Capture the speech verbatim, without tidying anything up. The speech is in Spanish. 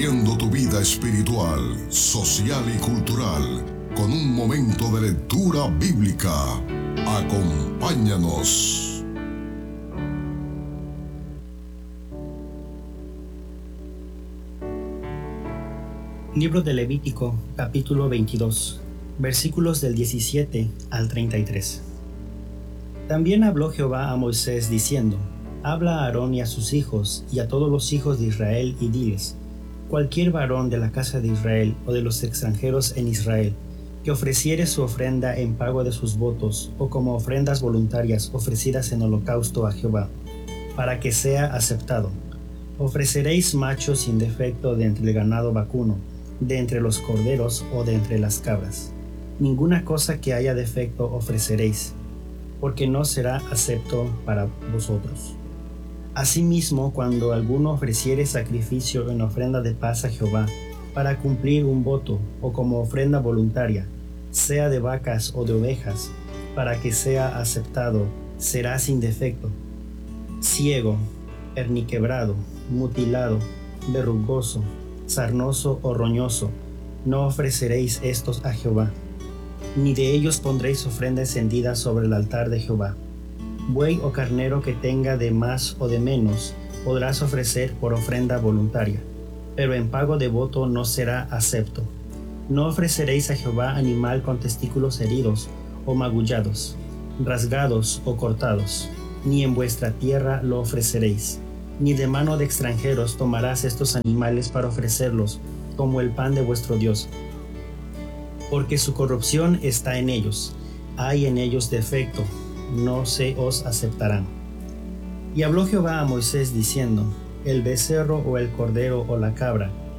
nutriendo tu vida espiritual, social y cultural con un momento de lectura bíblica. Acompáñanos. Libro de Levítico, capítulo veintidós, versículos del diecisiete al treinta y tres. También habló Jehová a Moisés diciendo: Habla a Aarón y a sus hijos y a todos los hijos de Israel y diles: cualquier varón de la casa de Israel o de los extranjeros en Israel que ofreciere su ofrenda en pago de sus votos o como ofrendas voluntarias ofrecidas en holocausto a Jehová, para que sea aceptado, ofreceréis machos sin defecto de entre el ganado vacuno, de entre los corderos o de entre las cabras. Ninguna cosa que haya defecto ofreceréis, porque no será acepto para vosotros. Asimismo, cuando alguno ofreciere sacrificio en ofrenda de paz a Jehová, para cumplir un voto o como ofrenda voluntaria, sea de vacas o de ovejas, para que sea aceptado, será sin defecto. Ciego, herniquebrado, mutilado, verrugoso, sarnoso o roñoso, no ofreceréis estos a Jehová, ni de ellos pondréis ofrenda encendida sobre el altar de Jehová. Buey o carnero que tenga de más o de menos, podrás ofrecer por ofrenda voluntaria, pero en pago de voto no será acepto. No ofreceréis a Jehová animal con testículos heridos o magullados, rasgados o cortados, ni en vuestra tierra lo ofreceréis, ni de mano de extranjeros tomarás estos animales para ofrecerlos como el pan de vuestro Dios, porque su corrupción está en ellos, hay en ellos defecto, no se os aceptarán. Y habló Jehová a Moisés diciendo: el becerro o el cordero o la cabra,